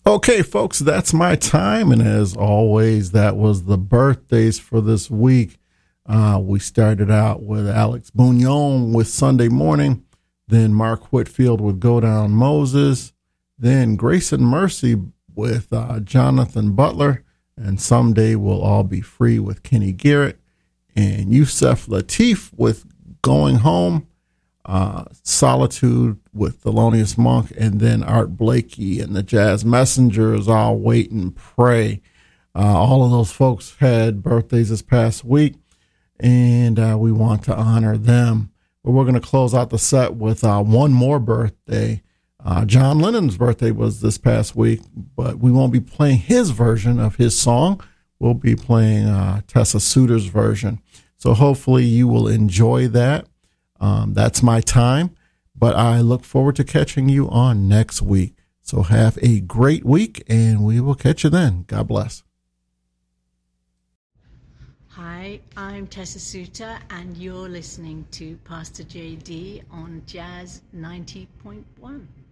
Okay, folks, that's my time. And as always, that was the birthdays for this week. We started out with Alex Bugnon with Sunday Morning, then Mark Whitfield with Go Down Moses, then Grace and Mercy with Jonathan Butler, and Someday We'll All Be Free with Kenny Garrett, and Yusef Lateef with Going Home, Solitude with Thelonious Monk, and then Art Blakey and the Jazz Messengers, All Wait and Pray. All of those folks had birthdays this past week, and we want to honor them. But we're going to close out the set with one more birthday. John Lennon's birthday was this past week, but we won't be playing his version of his song. We'll be playing Tessa Suter's version. So hopefully you will enjoy that. That's my time, but I look forward to catching you on next week. So have a great week, and we will catch you then. God bless. Hi, I'm Tessa Suter, and you're listening to Pastor JD on Jazz 90.1.